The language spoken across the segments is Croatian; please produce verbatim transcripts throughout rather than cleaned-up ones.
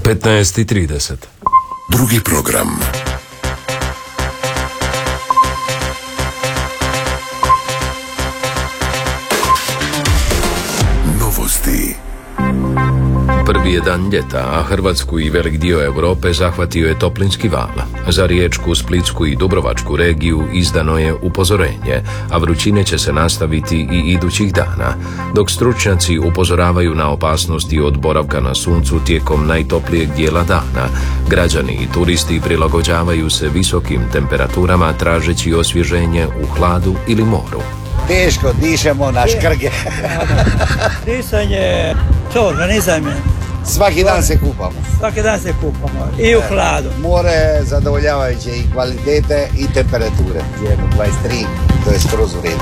petnaest i trideset. Drugi program. Novosti. Prvi je dan ljeta, a Hrvatsku i velik dio Europe zahvatio je toplinski val. Za Riječku, Splitsku i Dubrovačku regiju izdano je upozorenje, a vrućine će se nastaviti i idućih dana, dok stručnjaci upozoravaju na opasnosti od boravka na suncu tijekom najtoplijeg dijela dana. Građani i turisti prilagođavaju se visokim temperaturama tražeći osvježenje u hladu ili moru. Teško dišemo na škrge. Disanje, to organizam je. Svaki dan se kupamo. Svaki dan se kupamo i u hladu. More zadovoljavajuće i kvalitete i temperature. dvadeset tri, to je skroz u redu.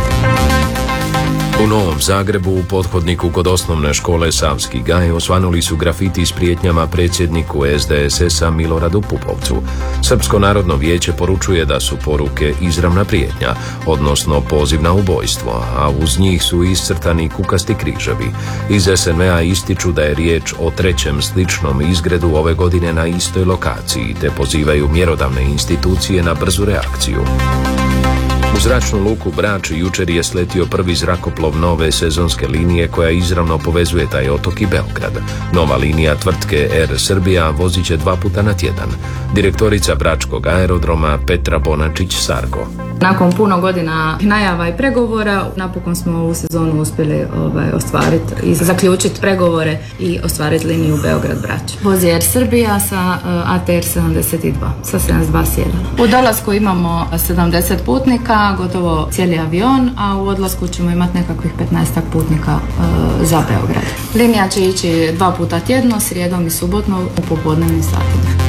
U Novom Zagrebu u pothodniku kod osnovne škole Savski Gaj osvanuli su grafiti s prijetnjama predsjedniku S D S S-a Miloradu Pupovcu. Srpsko narodno vijeće poručuje da su poruke izravna prijetnja, odnosno poziv na ubojstvo, a uz njih su iscrtani kukasti križevi. Iz S N V-a ističu da je riječ o trećem sličnom izgredu ove godine na istoj lokaciji, te pozivaju mjerodavne institucije na brzu reakciju. U zračnu luku Brač jučer je sletio prvi zrakoplov nove sezonske linije koja izravno povezuje taj otok i Beograd. Nova linija tvrtke Air Srbija vozit će dva puta na tjedan. Direktorica Bračkog aerodroma Petra Bonačić-Sargo. Nakon puno godina najava i pregovora, napokon smo ovu sezonu uspjeli ovaj, ostvariti i zaključiti pregovore i ostvariti liniju Beograd-Brač. Vozi Air Srbija sa uh, A T R sedamdeset dva, sa sedamdeset dva sjela. U dolasku imamo sedamdeset putnika, gotovo cijeli avion, a u odlasku ćemo imati nekakvih petnaestak putnika uh, za Beograd. Linija će ići dva puta tjedno, srijedom i subotno u popodnevnim satima.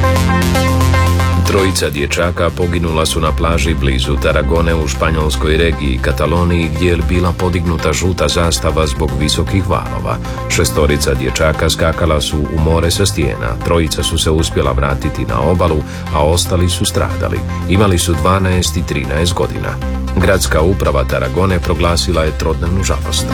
Trojica dječaka poginula su na plaži blizu Tarragone u španjolskoj regiji Kataloniji gdje je bila podignuta žuta zastava zbog visokih valova. Šestorica dječaka skakala su u more sa stijena, trojica su se uspjela vratiti na obalu, a ostali su stradali. Imali su dvanaest i trinaest godina. Gradska uprava Tarragone proglasila je trodnevnu žalost.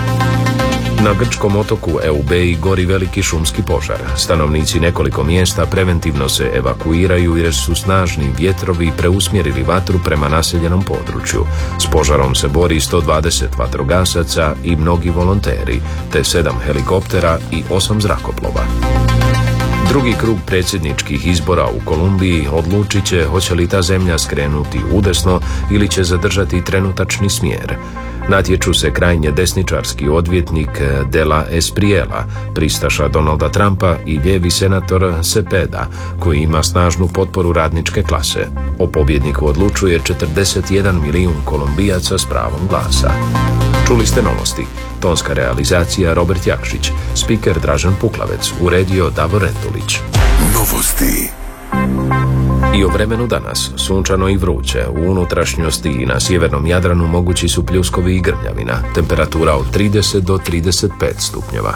Na grčkom otoku Eubei gori veliki šumski požar. Stanovnici nekoliko mjesta preventivno se evakuiraju jer su snažni vjetrovi preusmjerili vatru prema naseljenom području. S požarom se bori sto dvadeset vatrogasaca i mnogi volonteri, te sedam helikoptera i osam zrakoplova. Drugi krug predsjedničkih izbora u Kolumbiji odlučit će hoće li ta zemlja skrenuti udesno ili će zadržati trenutačni smjer. Natječu se krajnje desničarski odvjetnik De La Espriella, pristaša Donalda Trumpa, i lijevi senator Cepeda, koji ima snažnu potporu radničke klase. O pobjedniku odlučuje četrdeset jedan milijun Kolumbijaca s pravom glasa. Čuli ste novosti. Tonska realizacija Robert Jakšić, spiker Dražen Puklavec, uredio Davor Rendulić. Novosti. I o vremenu danas, sunčano i vruće, u unutrašnjosti i na sjevernom Jadranu mogući su pljuskovi i grmljavina, temperatura od trideset do trideset pet stupnjeva.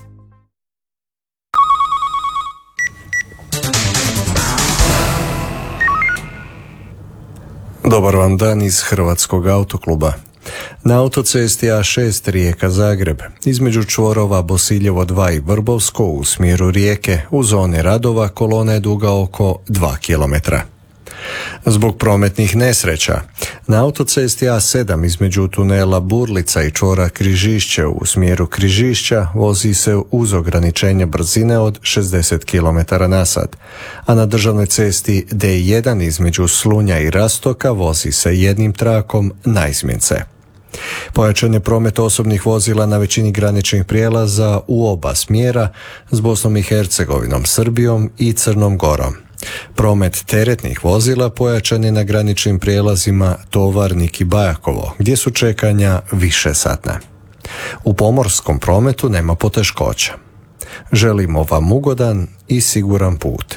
Dobar vam dan iz Hrvatskog autokluba. Na autocesti A šest Rijeka-Zagreb, između čvorova Bosiljevo dva i Vrbovsko u smjeru Rijeke, u zoni radova kolona je duga oko dva kilometra. Zbog prometnih nesreća, na autocesti A sedam između tunela Burlica i čvora Križišće u smjeru Križišća vozi se uz ograničenje brzine od šezdeset kilometara na sat, a na državnoj cesti D jedan između Slunja i Rastoka vozi se jednim trakom na izmjence. Pojačan je promet osobnih vozila na većini graničnih prijelaza u oba smjera s Bosnom i Hercegovinom, Srbijom i Crnom Gorom. Promet teretnih vozila pojačan je na graničnim prijelazima Tovarnik i Bajakovo, gdje su čekanja više satna. U pomorskom prometu nema poteškoća. Želimo vam ugodan i siguran put.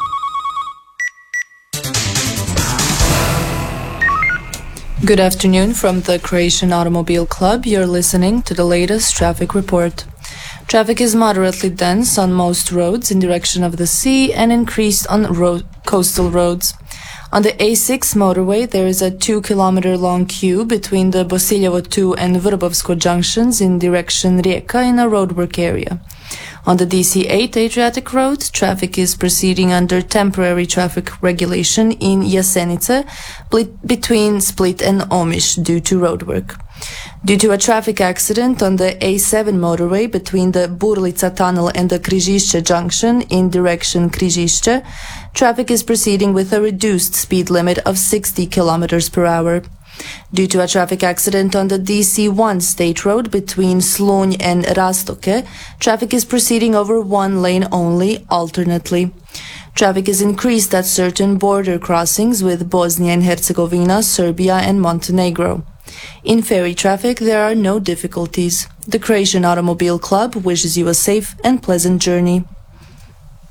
Good afternoon from the Croatian Automobile Club. You're listening to the latest traffic report. Traffic is moderately dense on most roads in direction of the sea and increased on ro- coastal roads. On the A six motorway, there is a two kilometer long queue between the Bosiljevo two and Vrbovsko junctions in direction Rijeka in a roadwork area. On the D C eight Adriatic Road, traffic is proceeding under temporary traffic regulation in Jasenice between Split and Omiš due to roadwork. Due to a traffic accident on the A seven motorway between the Burlica tunnel and the Križišće junction in direction Križišće, traffic is proceeding with a reduced speed limit of sixty kilometers per hour. Due to a traffic accident on the D C one state road between Slunj and Rastoke, traffic is proceeding over one lane only, alternately. Traffic is increased at certain border crossings with Bosnia and Herzegovina, Serbia and Montenegro. In ferry traffic, there are no difficulties. The Croatian Automobile Club wishes you a safe and pleasant journey.